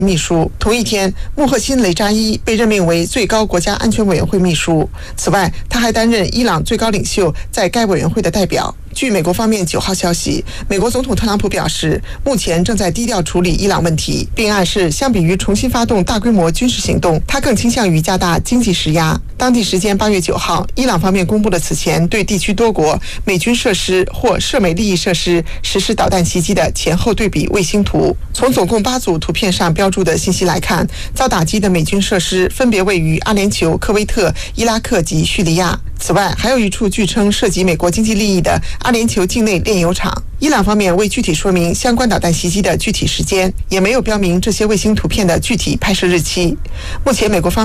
秘书。同一天，穆赫辛·雷扎伊被任命为最高国家安全委员会秘书。此外，他还担任伊朗最高领袖在该委员会的代表。据美国方面9号消息，美国总统特朗普表示，目前正在低调处理伊朗问题，并暗示相比于重新发动大规模军事行动，他更倾向于加大经济施压。当地时间8月9号，伊朗方面公布了此前对地区多国美军设施或涉美利益设施实施导弹袭击的前后对比卫星图。从总共8组图片上标注的信息来看，遭打击的美军设施分别位于阿联酋、科威特、伊拉克及叙利亚。此外，还有一处据称涉及美国经济利益的阿联酋境内炼油厂。伊朗方面未具体说明相关导弹袭击的具体时间，也没有标明这些卫星图片的具体拍摄日期。目前，美国方面